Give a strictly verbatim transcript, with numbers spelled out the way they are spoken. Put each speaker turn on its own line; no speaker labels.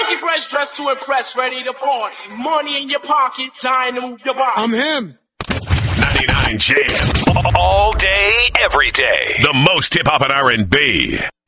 Funky fresh dressed to impress, ready to party. Money in your pocket, time to move your body.
I'm him.
ninety-nine Jams. All day, every day. The most hip-hop and R and B.